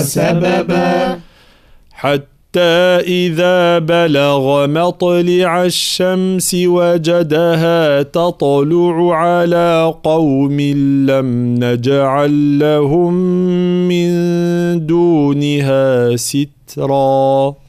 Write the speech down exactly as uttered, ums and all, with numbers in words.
سببا حتى إذا بلغ مطلع الشمس وجدها تطلع على قوم لم نجعل لهم من دونها سترا